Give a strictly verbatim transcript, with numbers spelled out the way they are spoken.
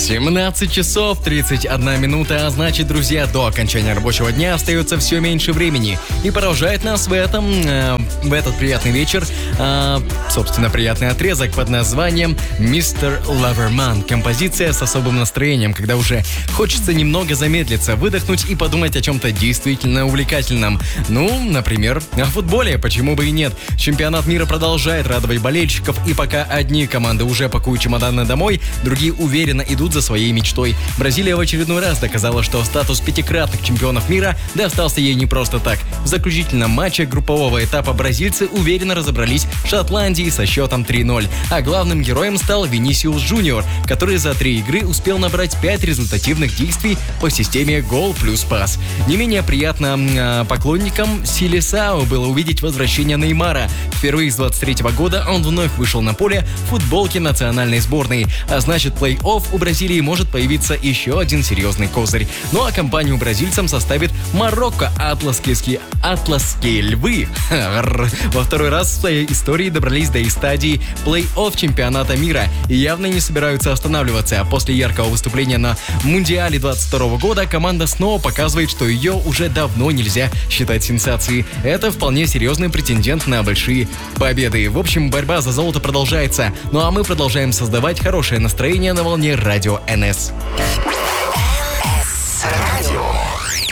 семнадцать часов тридцать одна минута, а значит, друзья, до окончания рабочего дня остается все меньше времени. И продолжает нас в этом, э, в этот приятный вечер, э, собственно, приятный отрезок под названием «мистер Loverman». Композиция с особым настроением, когда уже хочется немного замедлиться, выдохнуть и подумать о чем-то действительно увлекательном. Ну, например, о футболе, почему бы и нет. Чемпионат мира продолжает радовать болельщиков, и пока одни команды уже пакуют чемоданы домой, другие уверенно идут за своей мечтой. Бразилия в очередной раз доказала, что статус пятикратных чемпионов мира достался ей не просто так. В заключительном матче группового этапа бразильцы уверенно разобрались в Шотландии со счетом три ноль. А главным героем стал Винисиус Джуниор, который за три игры успел набрать пять результативных действий по системе гол плюс пас. Не менее приятно э, поклонникам Силесао было увидеть возвращение Неймара. Впервые с двадцать третьего года он вновь вышел на поле в футболке национальной сборной. А значит, плей-офф у Бразилии может появиться еще один серьезный козырь. Ну а компанию бразильцам составит Марокко. Атласские, атласские львы во второй раз в своей истории добрались до стадии плей-офф чемпионата мира и явно не собираются останавливаться. После яркого выступления на Мундиале двадцать второго года команда снова показывает, что ее уже давно нельзя считать сенсацией. Это вполне серьезный претендент на большие победы. В общем, борьба за золото продолжается. Ну а мы продолжаем создавать хорошее настроение на волне Радио эн эс.